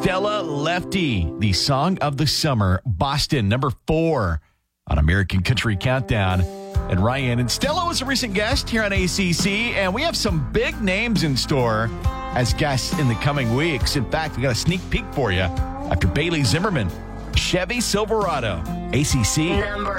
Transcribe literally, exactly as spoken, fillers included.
Stella Lefty, the song of the summer, Boston, number four on American Country Countdown. And Ryan and Stella was a recent guest here on A C C, and we have some big names in store as guests in the coming weeks. In fact, we got a sneak peek for you after Bailey Zimmerman, Chevy Silverado, A C C. Number